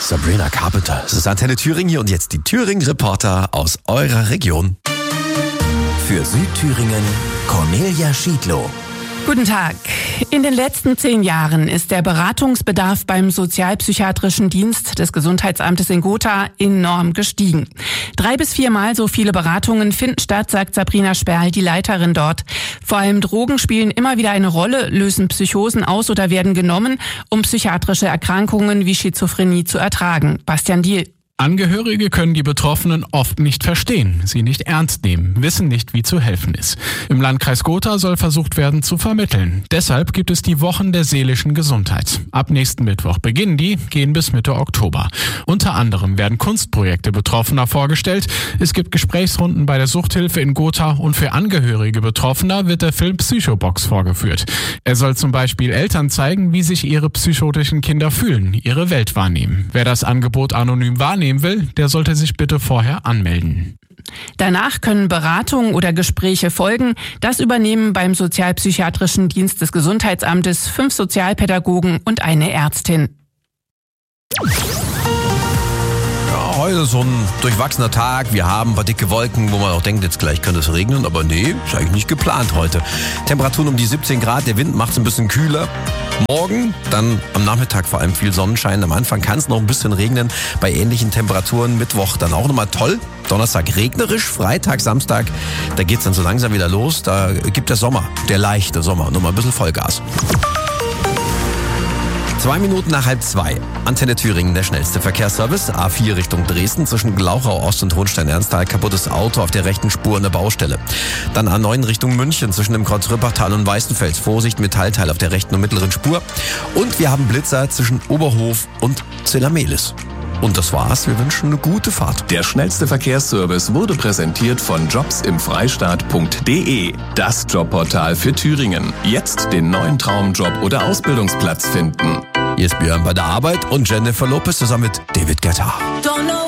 Sabrina Carpenter. Es ist Antenne Thüringen hier und jetzt die Thüringen-Reporter aus eurer Region. Für Südthüringen Cornelia Schiedlow. Guten Tag. In den letzten 10 Jahren ist der Beratungsbedarf beim Sozialpsychiatrischen Dienst des Gesundheitsamtes in Gotha enorm gestiegen. 3- bis 4-mal so viele Beratungen finden statt, sagt Sabrina Sperl, die Leiterin dort. Vor allem Drogen spielen immer wieder eine Rolle, lösen Psychosen aus oder werden genommen, um psychiatrische Erkrankungen wie Schizophrenie zu ertragen. Bastian Diehl. Angehörige können die Betroffenen oft nicht verstehen, sie nicht ernst nehmen, wissen nicht, wie zu helfen ist. Im Landkreis Gotha soll versucht werden zu vermitteln. Deshalb gibt es die Wochen der seelischen Gesundheit. Ab nächsten Mittwoch beginnen die, gehen bis Mitte Oktober. Unter anderem werden Kunstprojekte Betroffener vorgestellt. Es gibt Gesprächsrunden bei der Suchthilfe in Gotha und für Angehörige Betroffener wird der Film Psychobox vorgeführt. Er soll zum Beispiel Eltern zeigen, wie sich ihre psychotischen Kinder fühlen, ihre Welt wahrnehmen. Wer das Angebot anonym wahrnehmen will, der sollte sich bitte vorher anmelden. Danach können Beratungen oder Gespräche folgen. Das übernehmen beim Sozialpsychiatrischen Dienst des Gesundheitsamtes 5 Sozialpädagogen und eine Ärztin. Heute ist so ein durchwachsener Tag. Wir haben ein paar dicke Wolken, wo man auch denkt, jetzt gleich könnte es regnen. Aber nee, ist eigentlich nicht geplant heute. Temperaturen um die 17 Grad, der Wind macht es ein bisschen kühler. Morgen, dann am Nachmittag vor allem viel Sonnenschein. Am Anfang kann es noch ein bisschen regnen bei ähnlichen Temperaturen. Mittwoch dann auch nochmal toll. Donnerstag regnerisch, Freitag, Samstag, da geht's dann so langsam wieder los. Da gibt der Sommer, der leichte Sommer, nochmal ein bisschen Vollgas. 2 Minuten nach 1:30. Antenne Thüringen, der schnellste Verkehrsservice. A4 Richtung Dresden zwischen Glauchau Ost und Hohenstein-Ernsthal. Kaputtes Auto auf der rechten Spur in der Baustelle. Dann A9 Richtung München zwischen dem Kreuz Rüppachtal und Weißenfels. Vorsicht, Metallteil auf der rechten und mittleren Spur. Und wir haben Blitzer zwischen Oberhof und Zellamelis. Und das war's. Wir wünschen eine gute Fahrt. Der schnellste Verkehrsservice wurde präsentiert von jobsimfreistaat.de. Das Jobportal für Thüringen. Jetzt den neuen Traumjob oder Ausbildungsplatz finden. Hier ist Björn bei der Arbeit und Jennifer Lopez zusammen mit David Guetta.